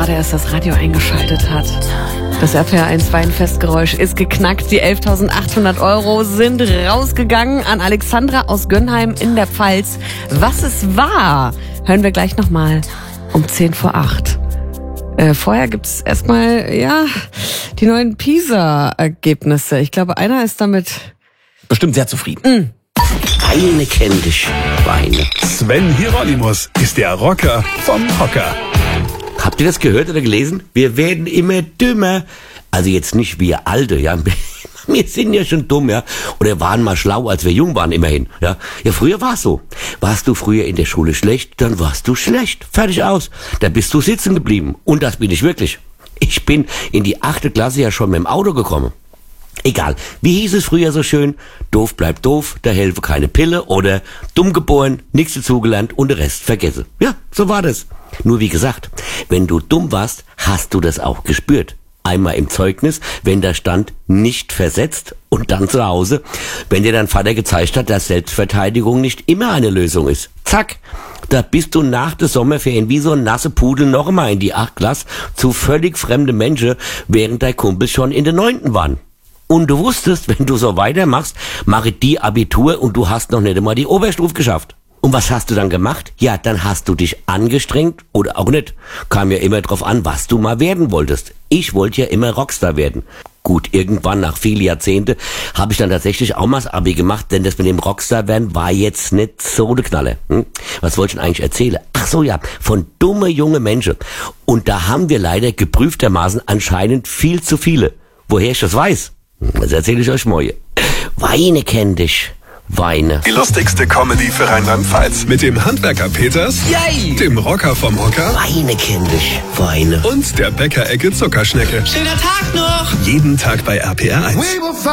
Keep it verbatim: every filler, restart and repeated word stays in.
gerade erst das Radio eingeschaltet hat. Das R P R eins Weinfestgeräusch ist geknackt. Die elftausendachthundert Euro sind rausgegangen an Alexandra aus Gönnheim in der Pfalz. Was es war, hören wir gleich nochmal um zehn vor acht. Äh, vorher gibt's erstmal, ja, die neuen PISA-Ergebnisse. Ich glaube, einer ist damit bestimmt sehr zufrieden. Mm. Weine kenn dich, Weine. Sven Hieronymus ist der Rocker vom Hocker. Habt ihr das gehört oder gelesen? Wir werden immer dümmer. Also jetzt nicht wir Alte, ja. Wir sind ja schon dumm, ja. Oder waren mal schlau, als wir jung waren, immerhin, ja. Ja, früher war es so. Warst du früher in der Schule schlecht, dann warst du schlecht. Fertig aus. Da bist du sitzen geblieben. Und das bin ich wirklich. Ich bin in die achte Klasse ja schon mit dem Auto gekommen. Egal, wie hieß es früher so schön? Doof bleibt doof, da helfe keine Pille oder dumm geboren, nichts dazugelernt und den Rest vergesse. Ja, so war das. Nur wie gesagt, wenn du dumm warst, hast du das auch gespürt. Einmal im Zeugnis, wenn da stand, nicht versetzt, und dann zu Hause, wenn dir dein Vater gezeigt hat, dass Selbstverteidigung nicht immer eine Lösung ist. Zack, da bist du nach der Sommerferien wie so ein nasse Pudel noch einmal in die achte Klasse zu völlig fremde Menschen, während dein Kumpel schon in der neunten waren. Und du wusstest, wenn du so weitermachst, mache die Abitur und du hast noch nicht einmal die Oberstufe geschafft. Und was hast du dann gemacht? Ja, dann hast du dich angestrengt oder auch nicht. Kam ja immer drauf an, was du mal werden wolltest. Ich wollte ja immer Rockstar werden. Gut, irgendwann nach vielen Jahrzehnten habe ich dann tatsächlich auch mal das Abi gemacht, denn das mit dem Rockstar werden war jetzt nicht so der Knaller. Hm? Was wollte ich denn eigentlich erzählen? Ach so, ja, von dumme junge Menschen. Und da haben wir leider geprüftermaßen anscheinend viel zu viele. Woher ich das weiß? Das erzähle ich euch morgen. Weine kenn dich, Weine. Die lustigste Comedy für Rheinland-Pfalz. Mit dem Handwerker Peters, Yay! Dem Rocker vom Hocker Weine kenn dich, Weine. und der Bäckerecke Zuckerschnecke. Schöner Tag noch! Jeden Tag bei R P R eins.